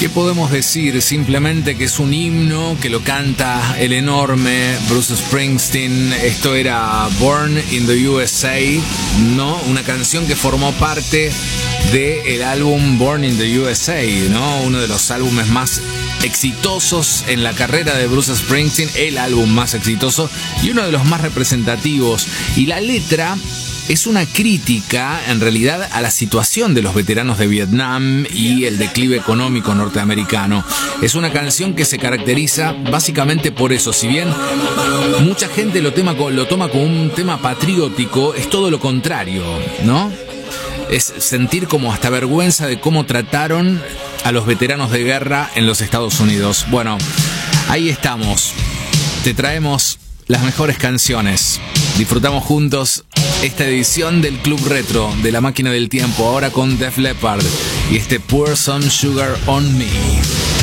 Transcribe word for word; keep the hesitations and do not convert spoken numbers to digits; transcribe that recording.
¿Qué podemos decir? Simplemente que es un himno que lo canta el enorme Bruce Springsteen. Esto era Born in the U S A, ¿no? Una canción que formó parte del álbum Born in the U S A, ¿no? Uno de los álbumes más exitosos en la carrera de Bruce Springsteen, el álbum más exitoso y uno de los más representativos. Y la letra es una crítica, en realidad, a la situación de los veteranos de Vietnam y el declive económico norteamericano. Es una canción que se caracteriza básicamente por eso. Si bien mucha gente lo, tema, lo toma como un tema patriótico, es todo lo contrario, ¿no? Es sentir como hasta vergüenza de cómo trataron a los veteranos de guerra en los Estados Unidos. Bueno, ahí estamos. Te traemos las mejores canciones. Disfrutamos juntos esta edición del Club Retro de la Máquina del Tiempo, ahora con Def Leppard y este Pour Some Sugar on Me.